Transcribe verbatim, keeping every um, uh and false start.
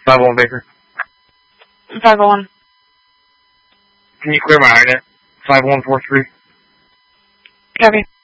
five oh one Baker. five oh one. Can you clear my I net? five one four three. Copy.